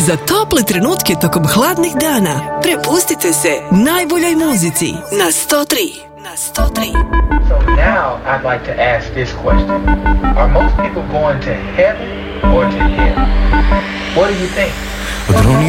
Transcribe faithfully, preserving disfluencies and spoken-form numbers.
Za tople trenutke tokom hladnih dana prepustite se najboljoj muzici na sto tri. Na sto tri. So now I'd like to ask this question. Are most people going to heaven or to hell? What do you think?